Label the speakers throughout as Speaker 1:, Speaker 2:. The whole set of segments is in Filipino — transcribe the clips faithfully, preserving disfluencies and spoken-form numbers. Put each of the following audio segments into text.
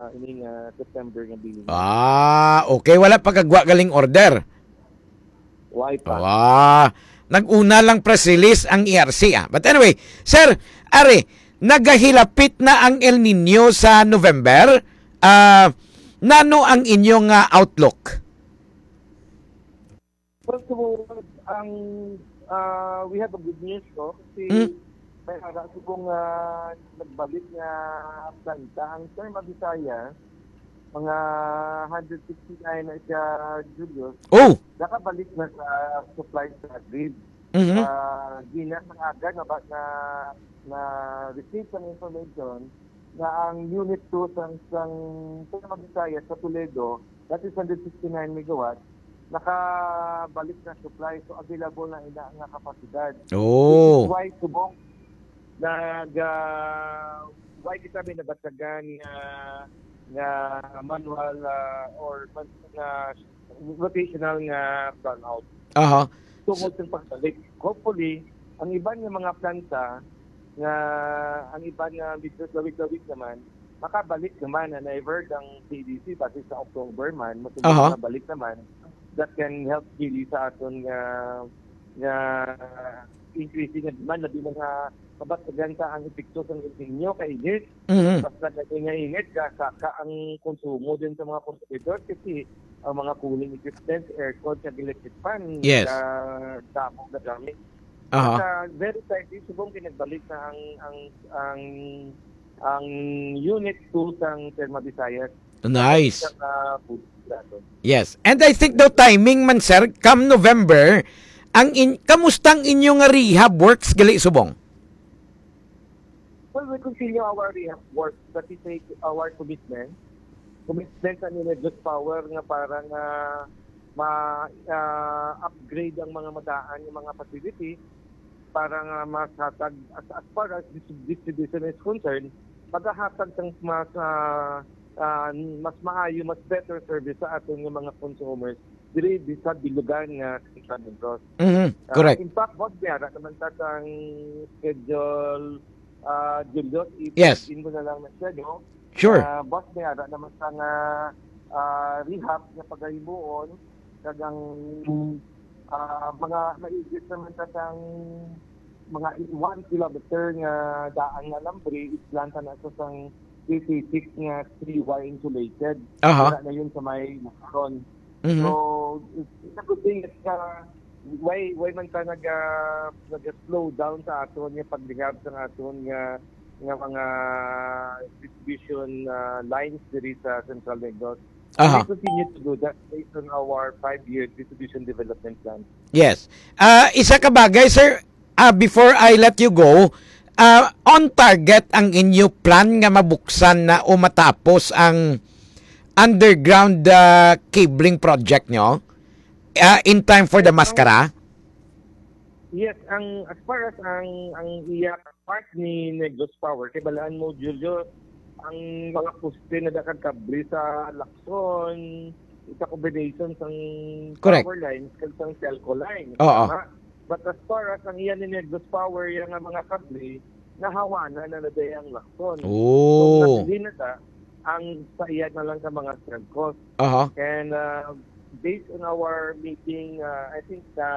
Speaker 1: ining uh, September nga bilin.
Speaker 2: Ah, okay. Wala pagkagwa galing order.
Speaker 1: Why pa?
Speaker 2: Ah, nag-una lang press release ang E R C. Ah. But anyway, sir, are, nagahilapit na ang El Nino sa November. Ah, nano ang inyong uh, outlook?
Speaker 1: First of all, ang uh, we have a good news ko kasi
Speaker 2: Hmm?
Speaker 1: may ara kung uh, nagbalik nga planta ang Terma Bisaya mga one sixty-nine na siya Julius
Speaker 2: Oh.
Speaker 1: nakabalik na sa supply sa grid.
Speaker 2: Mhm.
Speaker 1: Uh, gina ng aga na ba na na receive ng information na ang unit two sang sang Terma Bisaya sa Toledo, that is one sixty-nine megawatts, nakabalik na supply, so available na ina nga kapasidad.
Speaker 2: Oh.
Speaker 1: Why subong nag uh, why kita may nabatagan nga nga manual uh, or nga rotational nga burnout.
Speaker 2: Aha.
Speaker 1: Tungod sa pagbalik. Hopefully, ang iban nga mga planta nga ang iban nga medyo lawig-lawig naman makabalik naman na na-evert ang C D C base sa October man, matulog na balik naman. That can help really sa aton nga nga increasing nga demand, labi na nga mabatagan sa ang epekto ng El Nino kay init.
Speaker 2: Mhm.
Speaker 1: Mas nag-ingat ka sa ka ang konsumo din sa mga consumidor kasi ang mga cooling equipment, aircon, at electric fan,
Speaker 2: Yes.
Speaker 1: uh, damog na gamit.
Speaker 2: Aha.
Speaker 1: At uh, very tightly, subong kinagbalik na ang ang ang ang unit two sang Terma Visayas.
Speaker 2: Nice.
Speaker 1: Sa uh, food plato.
Speaker 2: Yes. And I think the timing man, sir, come November, ang in, kamustang inyong rehab works gali subong?
Speaker 1: Well, we continue our rehab work, that is like our commitment. Commitment sa Nilegos Power nga para nga ma-upgrade ang mga madaan, yung mga facility para nga masatag as, as far as distribution is concerned, paghahatag ng mas uh, uh, mas maayo, mas better service sa ating mga consumers diri sa bilugan nga Central Negros.
Speaker 2: Mhm. Correct.
Speaker 1: Uh, in fact, boss Biara, naman tatang schedule uh, Julius,
Speaker 2: Yes.
Speaker 1: ipin mo na lang na siya, no?
Speaker 2: Sure.
Speaker 1: Uh, boss Biara, naman sa nga uh, rehab na paghahimuon, kagang uh, mga maigit naman tatang mga one kilometer nga daan nga lambre, islanta na sa sang eighty-six nga three-wire insulated.
Speaker 2: Aha.
Speaker 1: Wala na yun sa may Macron.
Speaker 2: Mhm.
Speaker 1: So, it's a good thing that uh, why why man ta nag uh, nag-slow down sa aton nga paglingap sa aton nga nga mga distribution uh, lines diri sa Central Negros.
Speaker 2: Aha.
Speaker 1: We continue to do that based on our five-year distribution development plan.
Speaker 2: Yes. Ah, isa ka bagay, sir, ah, before I let you go, ah, on target ang inyo plan nga mabuksan na o matapos ang underground ah, cabling project nyo ah, in time for the Mascara?
Speaker 1: Yes, ang as far as ang ang iya part ni Negros Power, kay balaan mo Julio, ang mga poste na nakakabri sa Lacson, isa combination sang
Speaker 2: Correct.
Speaker 1: power lines kag sang telco line.
Speaker 2: Oo.
Speaker 1: Tama? But as far as ang iya ni Negros Power, yung nga mga kabli, nahawanan na na ang Lacson.
Speaker 2: Oh.
Speaker 1: So, nasili na ta, ang sa iya na lang sa mga telcos.
Speaker 2: Aha.
Speaker 1: And uh, based on our meeting, uh, I think the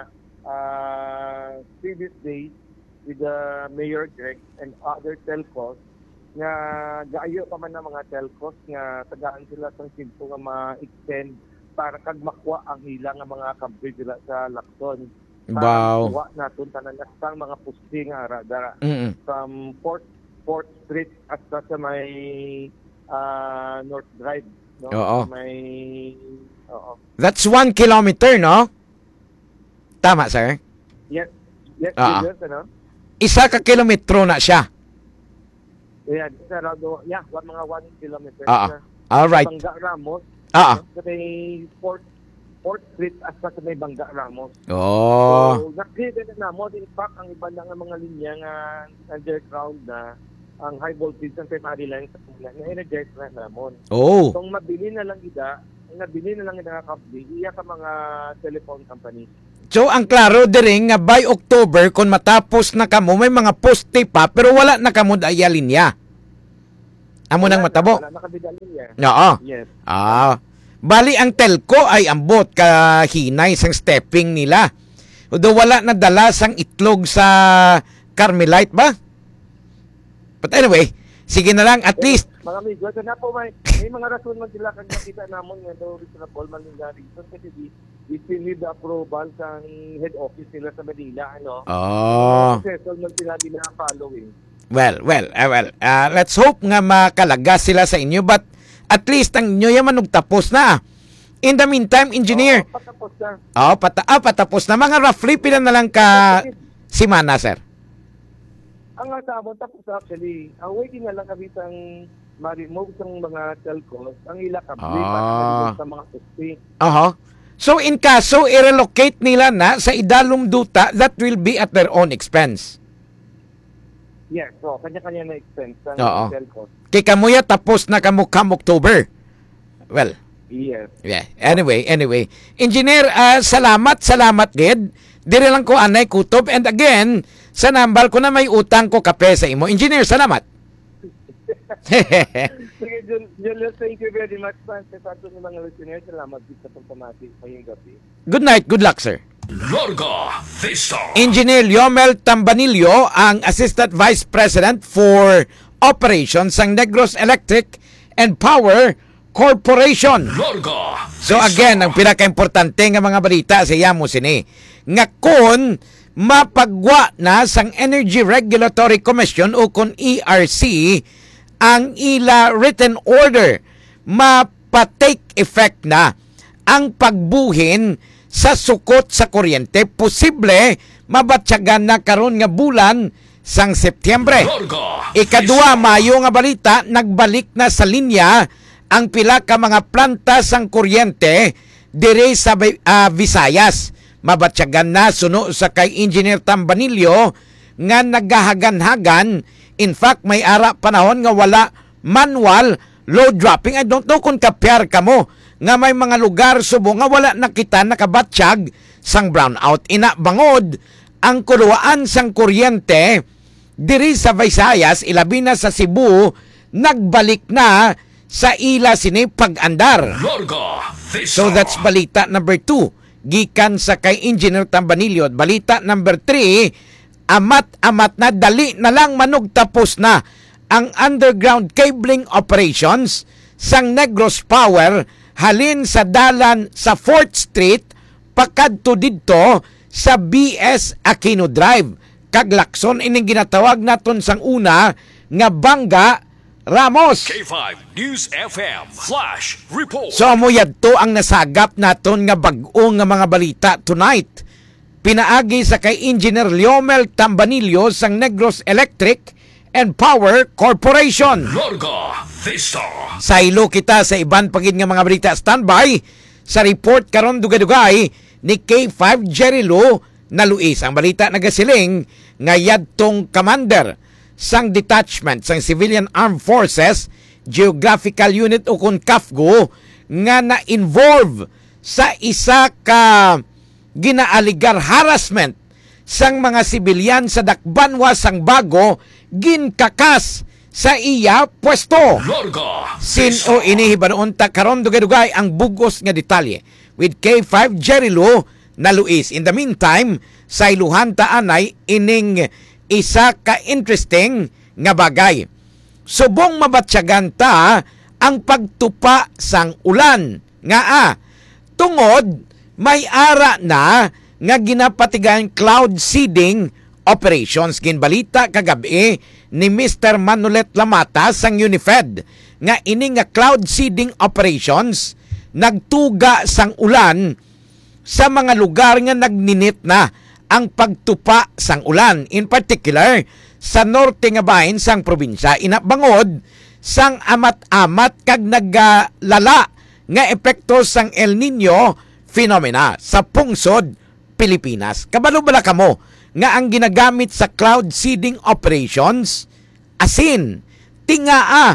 Speaker 1: uh, previous days with the Mayor Greg and other telcos, nga gaayo pa man ng mga telcos nga tagaan sila sa simpo nga ma-extend para kag makuha ang ilang nga mga kabri dila sa Lacson.
Speaker 2: Wow.
Speaker 1: Makuha natin tanan sa mga pusti nga ara dara
Speaker 2: Mm-mm.
Speaker 1: from Port Port Street at sa may uh, North Drive, no?
Speaker 2: Oo.
Speaker 1: Sa may oo.
Speaker 2: That's one kilometer, no? Tama, sir?
Speaker 1: Yes. Yes,
Speaker 2: Ah.
Speaker 1: yes, ano?
Speaker 2: Isa ka kilometro na siya.
Speaker 1: Yeah, it's around, yeah, one, mga one kilometer.
Speaker 2: Ah, all right.
Speaker 1: Bangga Ramos.
Speaker 2: Ah.
Speaker 1: Sa may Port Port Street at sa may Bangga Ramos.
Speaker 2: Oh.
Speaker 1: So, nakita na mo, in fact, ang iba na nga mga linya nga underground na ang high voltage ng primary lines sa kanila, na-energize na namon.
Speaker 2: Oh.
Speaker 1: Kung mabili na lang ida, ang nabili na lang ida nga kabli, iya ka mga telephone company.
Speaker 2: So, ang klaro diri nga by October, kung matapos na kamo, may mga poste pa, pero wala na kamo daya linya. Amo nang matabo.
Speaker 1: Wala nakabidal niya.
Speaker 2: Oo.
Speaker 1: Yes.
Speaker 2: Ah. Bali ang telco ay ambot ka hinay sang stepping nila. Do wala na dala sang itlog sa Carmelite ba? But anyway, sige na lang at least.
Speaker 1: Mga amigo, ito na po may, may mga rason man sila kag nakita namon nga daw reasonable man nga reason kasi di, di still need the approval sa head office nila sa Manila, ano?
Speaker 2: Oh.
Speaker 1: Settle man sila di na following.
Speaker 2: Well, well, uh, well. Uh, let's hope nga makalaga sila sa inyo but at least ang inyo yaman nagtapos na. In the meantime, engineer.
Speaker 1: Oh, patapos na.
Speaker 2: Oh, pata ah, patapos na. Mga roughly pila na lang ka simana, sir?
Speaker 1: Ang sabon tapos actually, ang waiting na lang kami sang ma-remove sang mga telcos, ang ila kabli
Speaker 2: Ah.
Speaker 1: para sa mga pusti.
Speaker 2: Aha. So in kaso i-relocate nila na sa Idalum Duta, that will be at their own expense.
Speaker 1: Yes, so kanya-kanya na expense sang
Speaker 2: Oo.
Speaker 1: telcos.
Speaker 2: Kay kamuya tapos na kamo kam October. Well,
Speaker 1: Yes.
Speaker 2: yeah. Anyway, anyway. Engineer, ah, salamat, salamat gid. Dire lang ko anay kutob and again, sa nambal ko na may utang ko kape sa imo. Engineer, salamat.
Speaker 1: Sige, Jul- Julius, thank you very much man. Sa ato ng mga listeners, salamat dito sa pagpamati ngayong gabi.
Speaker 2: Good night, good luck, sir.
Speaker 3: Larga Vista.
Speaker 2: Engineer Liomel Tambanillo, ang Assistant Vice President for Operations ng Negros Electric and Power Corporation.
Speaker 3: Larga
Speaker 2: So again, ang pinaka-importante nga mga balita sa yamo sini nga kun mapagwa na sang Energy Regulatory Commission o kun E R C ang ila written order, mapa-take effect na ang pagbuhin sa sukot sa kuryente. Posible mabatyagan na karon nga bulan sang Setyembre.
Speaker 3: Larga
Speaker 2: Ikadua, Mayo nga balita, nagbalik na sa linya ang pila ka mga planta sang kuryente dire sa uh, Visayas. Mabatyagan na suno sa kay Engineer Tambanillo nga nagahagan-hagan. In fact, may ara panahon nga wala manual load dropping. I don't know kung kapyar ka mo nga may mga lugar subo nga wala nakita nakabatsyag sang brownout. Ina bangod ang kuluwaan sang kuryente diri sa Visayas, ilabi na sa Cebu, nagbalik na sa ila sini pag-andar.
Speaker 3: Larga Vista.
Speaker 2: So that's balita number two. Gikan sa kay Engineer Tambanillo. Balita number three, amat-amat na dali na lang manugtapos na ang underground cabling operations sang Negros Power halin sa dalan sa fourth Street pakadto didto sa B S Aquino Drive. Kaglakson ining ginatawag naton sang una nga Bangga Ramos.
Speaker 3: K five News F M Flash Report.
Speaker 2: So amuyad to ang nasagap naton nga bag-o nga mga balita tonight. Pinaagi sa kay Engineer Liomel Tambanillo sang Negros Electric and Power Corporation.
Speaker 3: Larga Vista.
Speaker 2: Saylo kita sa iban pagid nga mga balita. Standby sa report karon dugay-dugay ni K five Jerry Lu na Luis. Ang balita nagasiling nga yadtong commander sang detachment sang Civilian Armed Forces Geographical Unit o kun C A F G O nga na-involve sa isa ka ginaaligar harassment sang mga sibilyan sa Dakbanwa sang Bago ginkakas sa iya pwesto.
Speaker 3: Larga
Speaker 2: Sino inihibanon ta karon dugay-dugay ang bugos nga detalye with K five Jerry Lu na Luis. In the meantime, sa iluhan taanay ining isa ka interesting nga bagay. Subong mabatsyagan ta ang pagtupa sang ulan nga ah, tungod may ara na nga ginapatigan cloud seeding operations. Ginbalita kagabi ni Mister Manolet Lamata sang Unifed nga ini nga cloud seeding operations nagtuga sang ulan sa mga lugar nga nagninit na ang pagtupa sang ulan. In particular, sa norte nga bahin sang probinsya, inabangod sang amat-amat kag naglalala nga epekto sang El Nino phenomena sa pungsod Pilipinas. Kabalo bala kamo nga ang ginagamit sa cloud seeding operations asin tingaa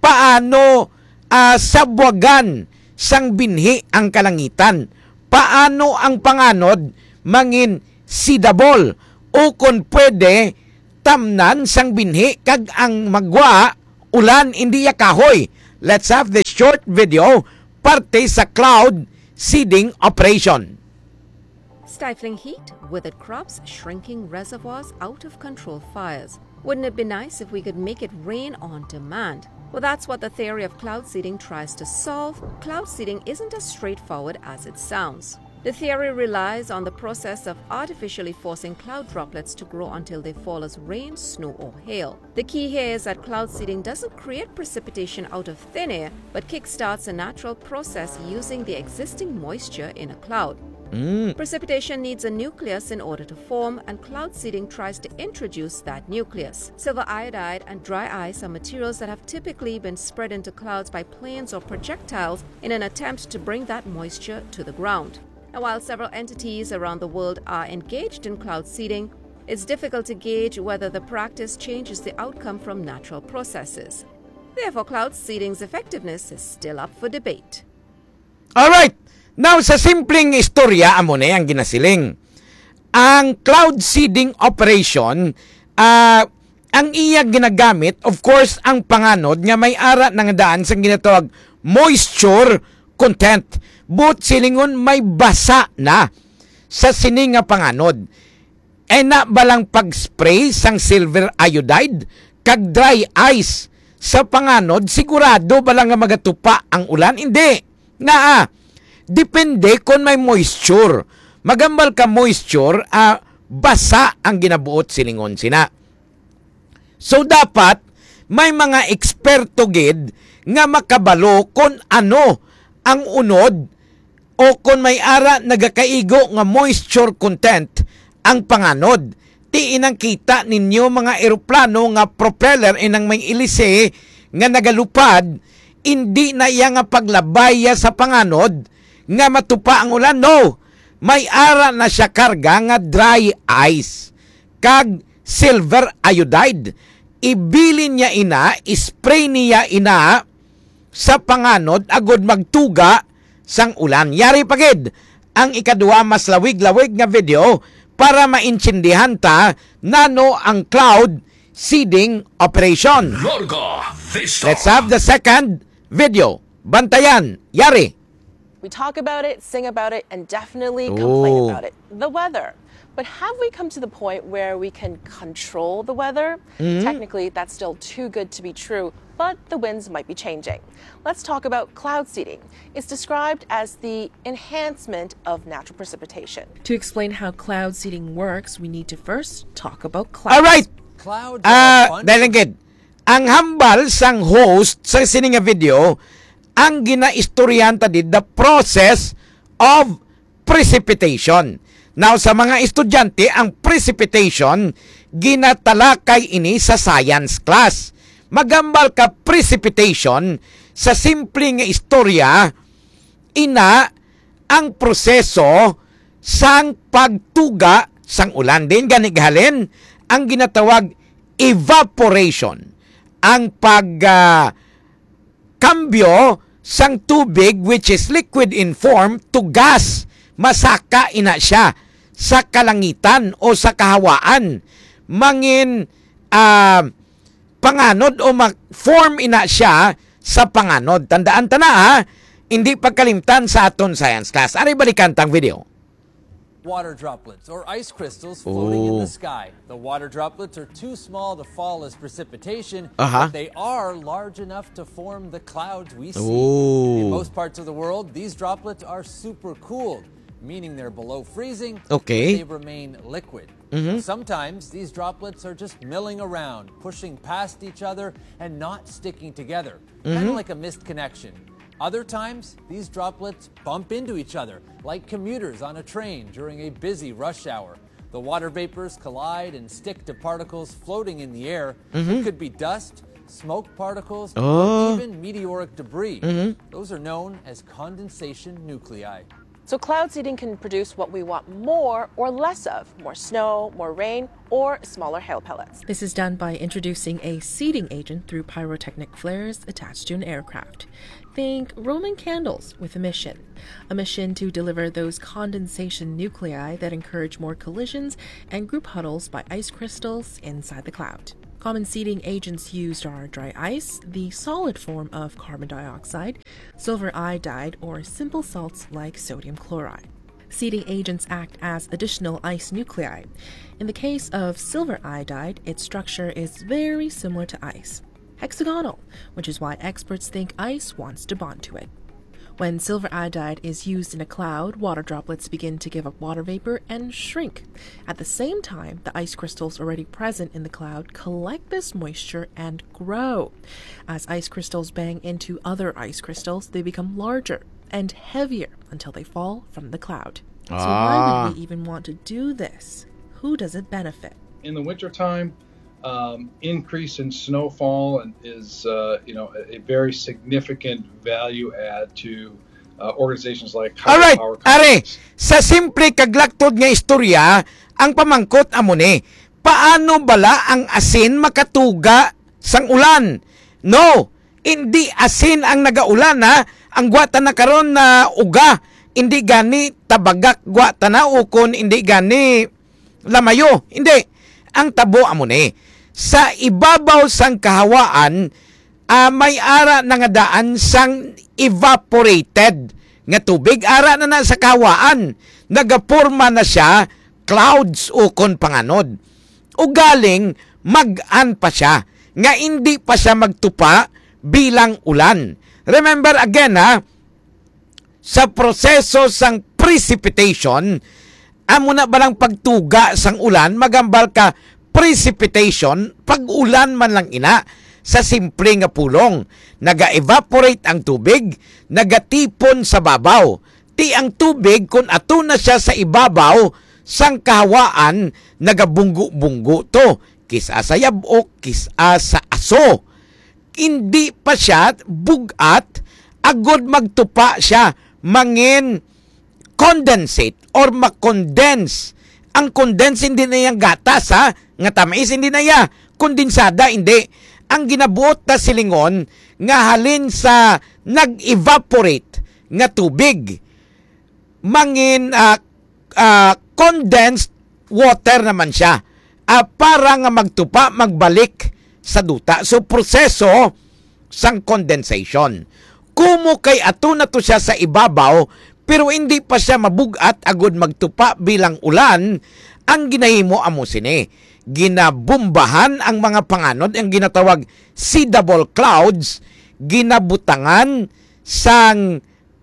Speaker 2: paano uh, sabwagan sang binhi ang kalangitan, paano ang panganod mangin seedable o kung pwede tamnan sang binhi kag ang magwa ulan, hindi ya kahoy. Let's have this short video parte sa cloud seeding operation.
Speaker 4: Stifling heat, withered crops, shrinking reservoirs, out-of-control fires. Wouldn't it be nice if we could make it rain on demand? Well, that's what the theory of cloud seeding tries to solve. Cloud seeding isn't as straightforward as it sounds. The theory relies on the process of artificially forcing cloud droplets to grow until they fall as rain, snow, or hail. The key here is that cloud seeding doesn't create precipitation out of thin air, but kickstarts a natural process using the existing moisture in a cloud.
Speaker 2: Mm.
Speaker 4: Precipitation needs a nucleus in order to form, and cloud seeding tries to introduce that nucleus. Silver iodide and dry ice are materials that have typically been spread into clouds by planes or projectiles in an attempt to bring that moisture to the ground. Now, while several entities around the world are engaged in cloud seeding, it's difficult to gauge whether the practice changes the outcome from natural processes. Therefore, cloud seeding's effectiveness is still up for debate.
Speaker 2: Alright, now sa simpleng istorya, amo na ang ginasiling. Ang cloud seeding operation, uh, ang iya ginagamit, of course, ang panganod nga may ara ng daan sa ginatawag moisture content. But silingon may basa na sa sining nga panganod. E na balang pag-spray sang silver iodide kag dry ice sa panganod, sigurado balang nga magatupa ang ulan? Hindi. Nga ah, depende kung may moisture. Magambal ka moisture, ah, basa ang ginabuot silingon sina. So dapat may mga eksperto gid nga makabalo kung ano ang unod o kung may ara nagakaigo nga moisture content ang panganod. Ti inang kita ninyo mga eroplano nga propeller inang may ilise nga nagalupad, hindi na iya nga paglabaya sa panganod nga matupa ang ulan. No, may ara na siya karga nga dry ice kag silver iodide. Ibilin niya ina, spray niya ina sa panganod agod magtuga sang ulan. Yari pagid ang ikaduha mas lawig-lawig nga video para maintindihan ta nano ang cloud seeding operation.
Speaker 3: Larga Vista.
Speaker 2: Let's have the second video. Bantayan. Yari.
Speaker 5: We talk about it, sing about it, and definitely complain
Speaker 2: Ooh.
Speaker 5: about it. The weather. But have we come to the point where we can control the weather?
Speaker 2: Mm-hmm.
Speaker 5: Technically, that's still too good to be true, but the winds might be changing. Let's talk about cloud seeding. It's described as the enhancement of natural precipitation.
Speaker 6: To explain how cloud seeding works, we need to first talk about clouds.
Speaker 2: Alright.
Speaker 7: Clouds
Speaker 2: Ah,
Speaker 7: are a bunch
Speaker 2: delegate. Ang hambal sang host sa sining nga video, ang ginaistoryahan ta did the process of precipitation. Now, sa mga estudyante, ang precipitation, ginatalakay ini sa science class. Magambal ka precipitation, sa simpleng nga istorya, ina ang proseso sang pagtuga sang ulan. Din ganigalin, ang ginatawag evaporation. Ang pag uh, kambyo sang tubig, which is liquid in form, to gas. Masaka ina siya sa kalangitan o sa kahawaan. Mangin uh, panganod o mag-form ina siya sa panganod. Tandaan ta na ha, hindi pagkalimtan sa aton science class. Ari balikan tang video.
Speaker 7: water droplets or ice crystals floating
Speaker 2: Ooh.
Speaker 7: in the sky. The water droplets are too small to fall as precipitation,
Speaker 2: Uh-huh.
Speaker 7: but they are large enough to form the clouds we see.
Speaker 2: Ooh.
Speaker 7: In most parts of the world, these droplets are supercooled, meaning they're below freezing,
Speaker 2: Okay.
Speaker 7: but they remain liquid. Sometimes these droplets are just milling around, pushing past each other and not sticking together, kind of like a missed connection. Other times, these droplets bump into each other, like commuters on a train during a busy rush hour. The water vapors collide and stick to particles floating in the air. It could be dust, smoke particles,
Speaker 2: Oh.
Speaker 7: or even meteoric debris. Those are known as condensation nuclei.
Speaker 5: So cloud seeding can produce what we want more or less of, more snow, more rain, or smaller hail pellets.
Speaker 6: This is done by introducing a seeding agent through pyrotechnic flares attached to an aircraft. Think Roman candles with a mission. A mission to deliver those condensation nuclei that encourage more collisions and group huddles by ice crystals inside the cloud. Common seeding agents used are dry ice, the solid form of carbon dioxide, silver iodide, or simple salts like sodium chloride. Seeding agents act as additional ice nuclei. In the case of silver iodide, its structure is very similar to ice, hexagonal, which is why experts think ice wants to bond to it. When silver iodide is used in a cloud, water droplets begin to give up water vapor and shrink. At the same time, the ice crystals already present in the cloud collect this moisture and grow. As ice crystals bang into other ice crystals, they become larger and heavier until they fall from the cloud. So why would we even want to do this? Who does it benefit?
Speaker 8: In the wintertime, um, increase in snowfall and is uh, you know a, a very significant value add to uh, organizations like
Speaker 2: Alright,
Speaker 8: hydropower
Speaker 2: are,
Speaker 8: companies.
Speaker 2: sa simple kaglaktod nga istorya, ang pamangkot amo ni, paano bala ang asin makatuga sang ulan? No, hindi asin ang nagaulan ha, ang gwata na karon na uga, hindi gani tabagak gwata na ukon, hindi gani lamayo, hindi. Ang tabo amo ni, sa ibabaw sang kahawaan, uh, may ara na nga daan sang evaporated nga tubig, ara na na sa kahawaan, nagaporma na siya clouds ukon panganod. O galing mag-an pa siya, nga hindi pa siya magtupa bilang ulan. Remember again ha, sa proseso sang precipitation, amo na balang pagtuga sang ulan, magambal ka precipitation, pag-ulan man lang ina, sa simple nga pulong. Naga-evaporate ang tubig, nagatipon sa babaw. Ti ang tubig, kung ato na siya sa ibabaw, sang kahawaan, nagabunggo-bunggo to. Kisa sa yabok, kisa sa aso. Hindi pa siya bugat, agod magtupa siya, mangin condensate or makondense. Ang condense hindi na yung gatas ha, nga tamis hindi na ya, kondensada hindi. Ang ginabuot na silingon nga halin sa nag-evaporate nga tubig. Mangin uh, uh, condensed water naman siya. Uh, para nga magtupa, magbalik sa duta. So proseso sang condensation. Kumo kay ato na to siya sa ibabaw, pero hindi pa siya mabugat agod magtupa bilang ulan, ang ginahimo amo sini. Ginabumbahan ang mga panganod, ang ginatawag seedable clouds, ginabutangan sang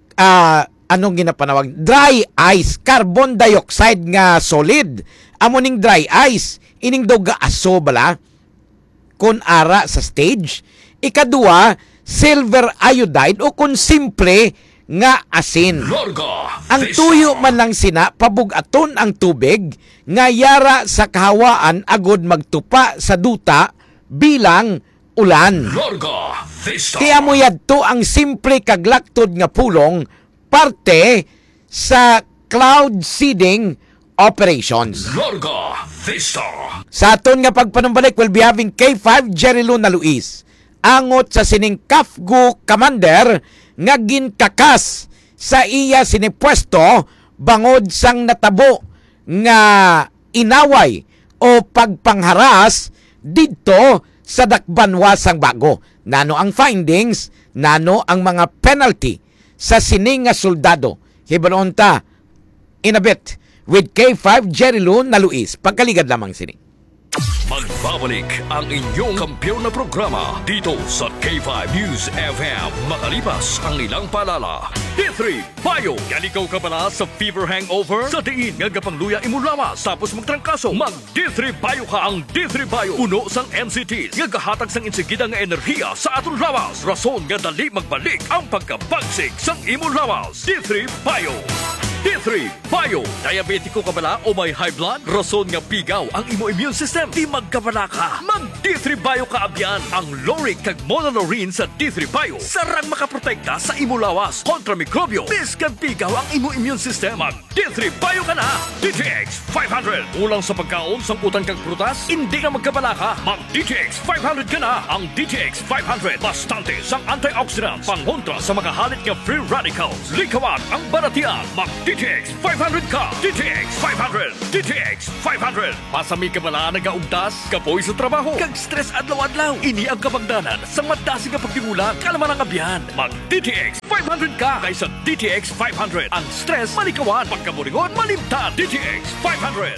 Speaker 2: uh, anong ginapanawag? Dry ice, carbon dioxide nga solid. Amo ning dry ice, ining daw gaaso bala, kun ara sa stage. Ikadua, silver iodide o kun simple nga asin.
Speaker 3: Larga,
Speaker 2: ang tuyo man lang sina, pabugaton ang tubig, nga yara sa kahawaan agod magtupa sa duta bilang ulan.
Speaker 3: Larga, Vista.
Speaker 2: Kaya mo yadto ang simple kaglaktod nga pulong, parte sa cloud seeding operations.
Speaker 3: Larga, Vista.
Speaker 2: Sa aton nga pagpanumbalik, we'll be having K five Jerry Luna Luis. Angot sa sining Kafgu Commander, nga ginkakas sa iya sinipwesto bangod sang natabo nga inaway o pagpangharas dito sa dakbanwa sang bago. Nano ang findings, nano ang mga penalty sa sining nga soldado. Hibalon ta in a bit with K five Jerry Luna na Luis. Pagkaligad lamang sining.
Speaker 3: Magbabalik ang inyong kampiyon na programa dito sa K five News F M makalipas ang ilang paalala. D three Bio. Galikaw ka pala sa fever hangover? Sa diin nga gapangluya imo lawas tapos magtrangkaso. Mag D three Bio ka. Ang D three Bio puno sang M C Ts nga gahatag sang insigida nga enerhiya sa aton lawas. Rason nga dali magbalik ang pagkabagsik sang imo lawas. D three Bio. D three Bio. Diabetiko ka bala o may high blood? Rason nga pigaw ang imo immune system. Di magkabala ka. Mag D three Bio ka abyan. Ang Loric kag Monolorine sa D three Bio sarang makaprotekta sa imo lawas kontra mikrobyo. Biskan pigaw ang imo immune system. Mag D three Bio ka na. D T X five hundred. Ulang sa pagkaon sang utang kag prutas? Hindi ka magkabala ka. Mag D T X five hundred ka na. Ang D T X five hundred bastante sang antioxidants pangontra sa makahalit nga free radicals. Likawan ang baratian. Mag D D T X five hundred ka. D T X five hundred. D T X five hundred. Pasami ka bala nagaugdas, kapoy sa trabaho, kag stress adlaw-adlaw. Ini ang kabagdanan sa madasi nga pagtingulang kalaman ang abyan. Mag D T X five hundred ka kaysa D T X five hundred. Ang stress malikawan, pagkaburingon malimtan. D T X five hundred.